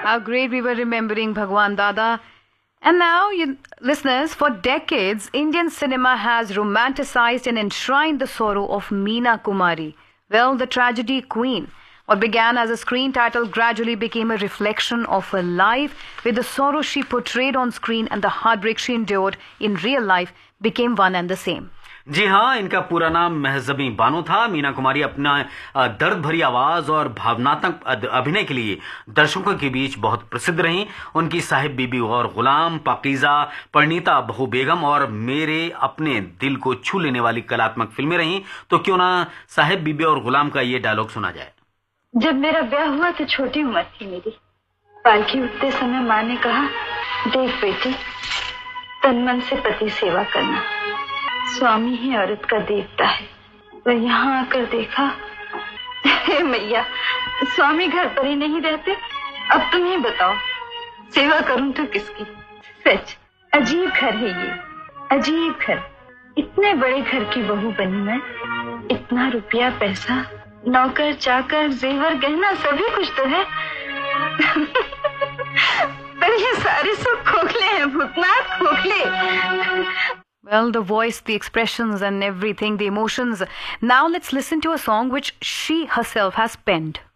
How great we were remembering Bhagwan Dada. And now, listeners, for decades, Indian cinema has romanticized and enshrined the sorrow of Meena Kumari. Well, the tragedy queen. What began as a screen title gradually became a reflection of her life, where the sorrow she portrayed on screen and the heartbreak she endured in real life became one and the same. जी हाँ, इनका पूरा नाम महजबी बानो था। मीना कुमारी अपना दर्द भरी आवाज और भावनात्मक अभिनय के लिए दर्शकों के बीच बहुत प्रसिद्ध रहीं। उनकी साहिब बीबी और गुलाम, पाकीज़ा, परिणीता, बहू बेगम और मेरे अपने दिल को छू लेने वाली कलात्मक फिल्में रहीं। तो क्यों ना साहिब बीबी और गुलाम का ये डायलॉग सुना जाए। जब मेरा ब्याह हुआ तो छोटी उम्र थी मेरी। पालकी उठते समय माँ ने कहा, देख बेटी, तन मन से पति सेवा करना, स्वामी ही औरत का देवता है। तो यहाँ आकर देखा, मैया, स्वामी घर पर ही नहीं रहते। अब तुम ही बताओ, सेवा करूं तो किसकी? सच अजीब घर है ये, अजीब घर। इतने बड़े घर की बहू बनी मैं, इतना रुपया पैसा, नौकर चाकर, जेवर गहना सभी कुछ तो है। पर ये सारे सब खोखले हैं, भूतनाथ खोखले। Well, the voice, the expressions and everything, the emotions. Now let's listen to a song which she herself has penned.